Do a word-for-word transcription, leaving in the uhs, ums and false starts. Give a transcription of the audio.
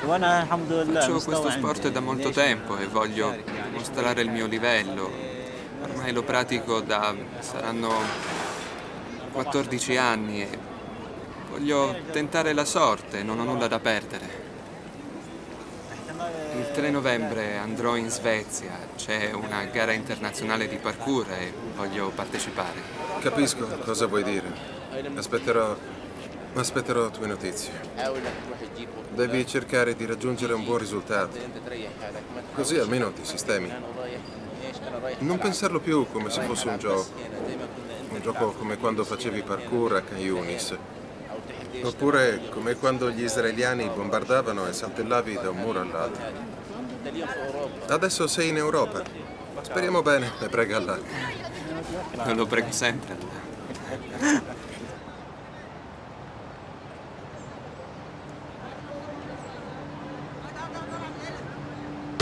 Faccio questo sport da molto tempo e voglio mostrare il mio livello. Ormai lo pratico da... saranno quattordici anni e voglio tentare la sorte, non ho nulla da perdere. Il tre novembre andrò in Svezia, c'è una gara internazionale di parkour e voglio partecipare. Capisco cosa vuoi dire. Aspetterò... aspetterò tue notizie. Devi cercare di raggiungere un buon risultato. Così almeno ti sistemi. Non pensarlo più come se fosse un gioco. Un gioco come quando facevi parkour a Khan Yunis. Oppure come quando gli israeliani bombardavano e saltellavi da un muro all'altro. Adesso sei in Europa. Speriamo bene e prega Allah. Lo prego sempre.